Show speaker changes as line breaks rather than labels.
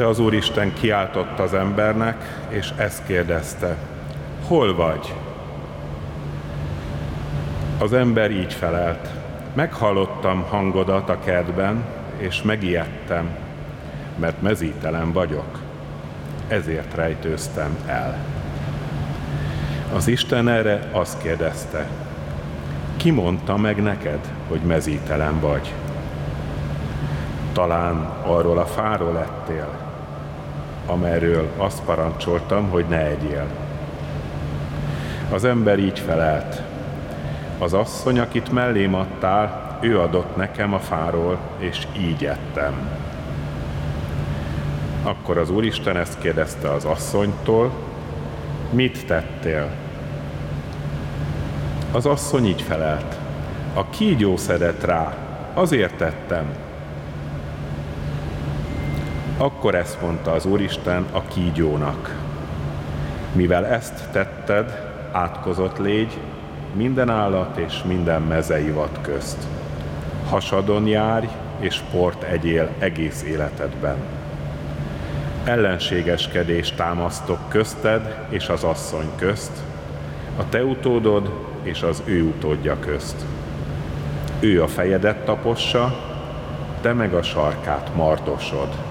De az Úristen kiáltott az embernek, és ezt kérdezte: hol vagy? Az ember így felelt: meghallottam hangodat a kertben, és megijedtem, mert mezítelen vagyok. Ezért rejtőztem el. Az Isten erre azt kérdezte: ki mondta meg neked, hogy mezítelen vagy? Talán arról a fáról ettél, amelyről azt parancsoltam, hogy ne egyél. Az ember így felelt: az asszony, akit mellém adtál, ő adott nekem a fáról, és így ettem. Akkor az Úristen ezt kérdezte az asszonytól: mit tettél? Az asszony így felelt: a kígyó szedett rá, azért tettem. Akkor ezt mondta az Úristen a kígyónak: mivel ezt tetted, átkozott légy minden állat és minden mezei vad közt. Hasadon járj, és port egyél egész életedben. Ellenségeskedést támasztok közted és az asszony közt, a te utódod és az ő utódja közt. Ő a fejedet tapossa, te meg a sarkát mardosod.